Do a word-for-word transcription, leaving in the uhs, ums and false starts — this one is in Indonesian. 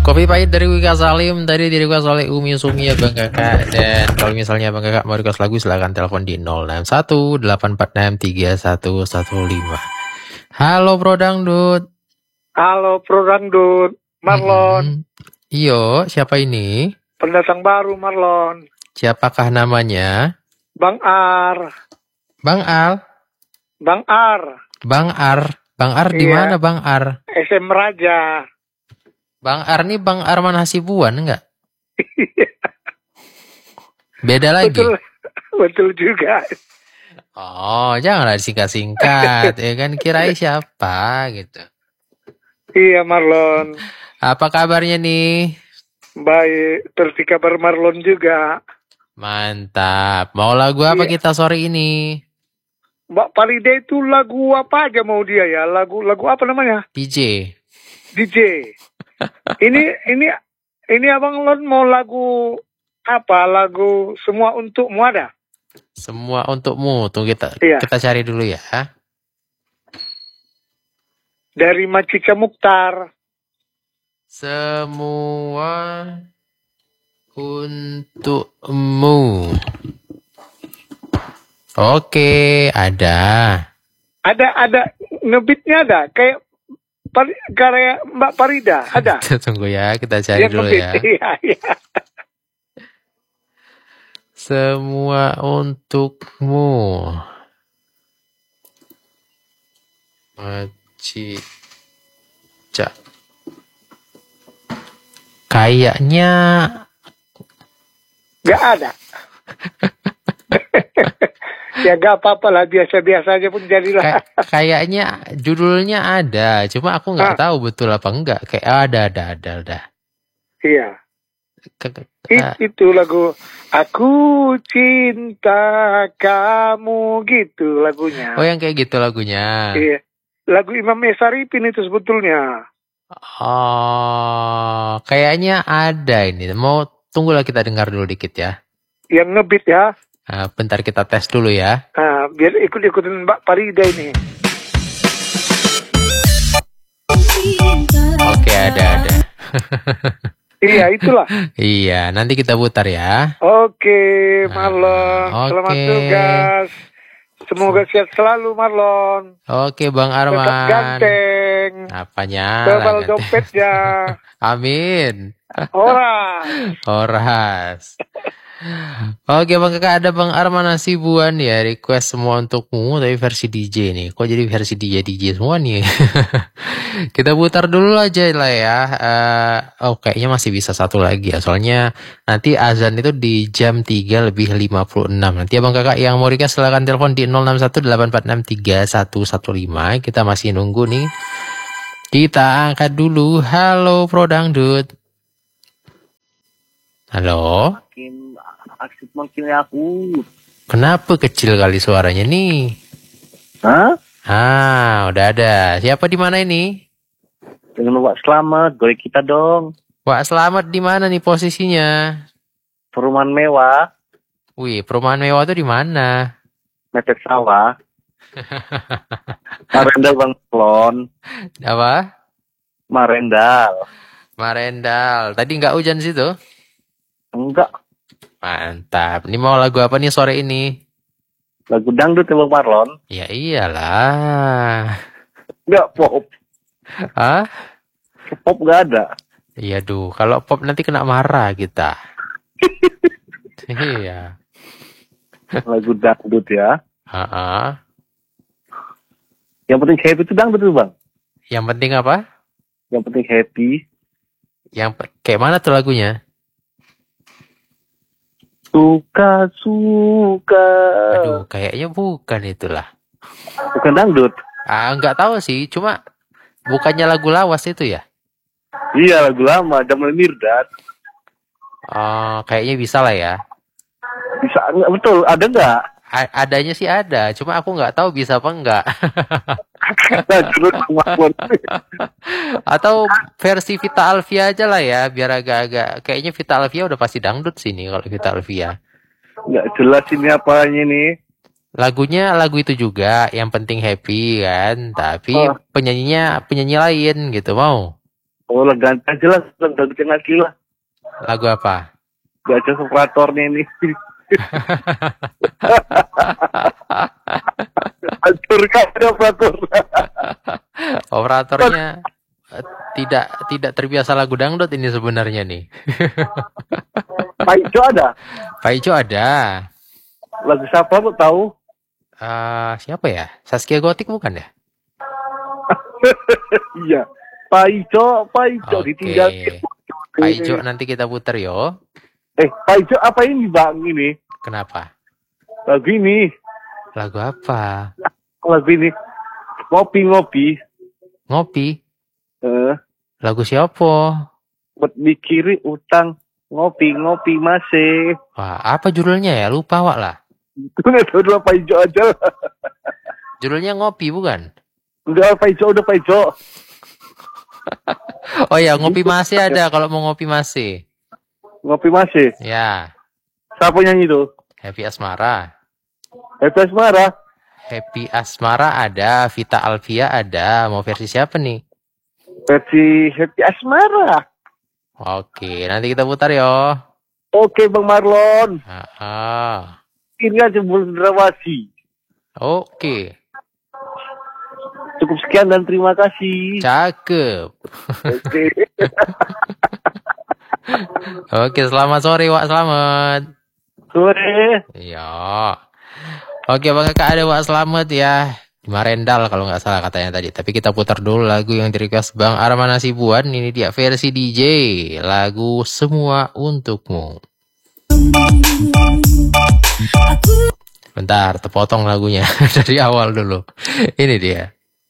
Kopi pahit dari Wika Salim, tadi dari Wika oleh Umi Sumi ya Bang Kakak. Dan kalau misalnya Bang Kakak mau request lagu silahkan telepon di nol enam satu delapan empat enam tiga satu satu lima. Halo Bro Dangdut. Halo Bro Dangdut, Marlon. Mm-hmm. Iyo, siapa ini? Pendatang baru Marlon. Siapakah namanya? Bang Ar. Bang Al? Bang Ar. Bang Ar. Bang Ar di mana Iya. Bang Ar? S M Raja. Bang Ar nih Bang Arman Hasibuan enggak? Beda lagi. Betul, betul juga. Oh, janganlah disingkat-singkat. Ya kan kirain siapa gitu. Iya Marlon. Apa kabarnya nih? Baik, terus kabar Marlon juga. Mantap. Mau lagu apa Iya. kita sore ini? Mbak Farida itu lagu apa aja mau dia ya? Lagu lagu apa namanya? D J. D J. ini ini ini Abang Lon mau lagu apa? Lagu Semua Untukmu ada? Semua untukmu. Tunggu kita Iya. kita cari dulu ya. Dari Macika Mukhtar. Semua untukmu. Oke, ada. Ada ada ngebitnya ada kayak Par, karya Mbak Farida ada. Tunggu ya, kita cari Yang dulu ngebit. ya. Iya, iya. Semua untukmu. Macica. Kayaknya Gak ada. Ya gak apa-apa lah, biasa-biasa aja pun jadilah. Kay- kayaknya judulnya ada, cuma aku nggak Ah. tahu betul apa enggak. Kayak ada, ada, ada, ada. Iya. Ke- ke- It, ah, itu lagu Aku Cinta Kamu gitu lagunya. oh, yang kayak gitu lagunya. Iya. Lagu Imam S. Arifin itu sebetulnya. Oh, kayaknya ada ini. Mau tunggulah kita dengar dulu dikit ya. Yang ngebit ya. Nah, bentar kita tes dulu ya. Nah, biar ikut-ikutin Mbak Farida ini. Oke, ada, ada. Iya, itulah. Iya, nanti kita putar ya. Oke, Marlon. Ah, Selamat oke. tugas. Semoga sehat selalu, Marlon. Oke, Bang Tetap Arman. ganteng. Apanya? Tebal Lah, ganteng. dompetnya. Amin. Ora. Horas. Oke Bang Kakak, ada Bang Arman Hasibuan ya, request Semua Untukmu tapi versi D J nih. Kok jadi versi D J D J semua nih? Kita putar dulu aja lah ya. Eh, oh kayaknya masih bisa satu lagi ya. Soalnya nanti azan itu di jam tiga lebih lima puluh enam. Nanti Bang Kakak yang mau request silahkan telepon di nol enam satu delapan empat enam tiga satu satu lima. Kita masih nunggu nih. Kita angkat dulu. Halo Pro Dangdut. Halo. Makin aktif makin aku. Kenapa kecil kali suaranya nih? Hah? Ah, udah ada. Siapa di mana ini? Dengan Wak Selamat, goreng kita dong. Wak Selamat di mana nih posisinya? Perumahan mewah, Wih, perumahan mewah tuh di mana? mepet sawah. Marendal Bang Plon, Apa? Marendal. Marendal. Tadi nggak hujan situ? Enggak, Mantap. Ini mau lagu apa nih sore ini? lagu dangdut ya Bang Marlon. Ya iyalah. Enggak pop, Hah? pop enggak ada. Iya duh, kalau pop nanti kena marah kita. Iya. Lagu dangdut ya. Ha-ha. Yang penting happy itu dangdut tuh Bang. Yang penting apa? Yang penting happy. Yang pe- kayak mana tuh lagunya? Suka suka. Aduh, kayaknya bukan itulah. Bukan dangdut. Ah, nggak tahu sih, cuma bukannya lagu lawas itu ya? Iya lagu lama, Jamal Mirdad. Oh, kayaknya bisa lah ya. Bisa enggak betul, ada enggak? A- adanya sih ada, cuma aku nggak tahu bisa apa enggak. Nah, terus Bang Marlon. Atau versi Vita Alvia aja lah ya, biar agak-agak. Kayaknya Vita Alvia udah pasti dangdut sini kalau Vita Alvia. Enggak jelas ini apanya nih. Lagunya lagu itu juga, yang penting happy kan. Tapi Oh. penyanyinya penyanyi lain gitu, mau? Oh, lah ganti aja lah, ganti lagi lah. Lagu apa? Gak ada operatornya ini. Atur kan ada operator. Operatornya eh, tidak tidak terbiasa lagu dangdut ini sebenarnya nih. Pak Ijo ada? Pak Ijo ada. Lagu siapa lu tahu? Eh, siapa ya? Saskia Gotik bukan ya? Iya. Pak Ijo, Pak Ijo Oke. ditinggal. Pak Ijo nanti kita putar yo. Eh, Pak Ijo apa ini bang ini? Kenapa? Lagu ini, Lagu apa? lagu ini. Ngopi-ngopi. Ngopi. Eh, Lagu siapa? buat mikirin utang. Ngopi-ngopi masih. Wah, apa judulnya ya? Lupa wak lah. Itu nggak tahu dulu Pak Ijo aja. Judulnya Ngopi bukan? Udah Pak Ijo, udah Pak Ijo. Oh ya, Ngopi Masih ada kalau mau ngopi masih. Ngopi masih. Ya, Siapa nyanyi tuh? Happy Asmara. Happy Asmara. Happy Asmara ada, Vita Alvia ada. Mau versi siapa nih? Versi Happy Asmara. Oke, nanti kita putar yo. Oke Bang Marlon. Ah, ah. Ini aja bulan Drawasi. Oke, Cukup sekian dan terima kasih. cakep. Oke. Oke, selamat sore Wak, selamat. Sore. Iya. Oke, Bang Kakak ada Wak, selamat ya. Di Marendal kalau nggak salah katanya tadi. Tapi kita putar dulu lagu yang di request Bang Arman Hasibuan. Ini dia versi D J. Lagu Semua Untukmu. Bentar, terpotong lagunya dari awal dulu. Ini dia.